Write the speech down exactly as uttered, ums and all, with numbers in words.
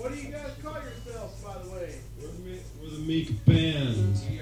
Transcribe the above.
What do you guys call yourselves, by the way? We're the, Me- we're the Meek Band. We